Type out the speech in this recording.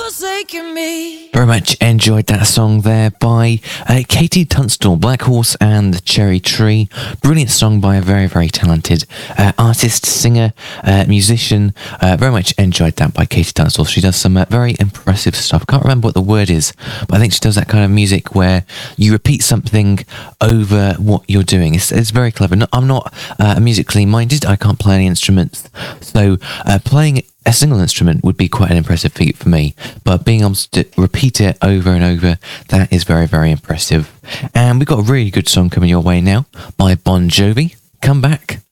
forsaken me. Very much enjoyed that song there by Katie Tunstall, Black Horse and the Cherry Tree. Brilliant song by a very, very talented artist, singer, musician. Very much enjoyed that by Katie Tunstall. She does some very impressive stuff. I can't remember what the word is, but I think she does that kind of music where you repeat something over what you're doing. It's very clever. I'm not musically minded. I can't play any instruments. So playing a single instrument would be quite an impressive feat for me, but being able to repeat it over and over, that is very, very impressive. And we've got a really good song coming your way now by Bon Jovi. Come Back.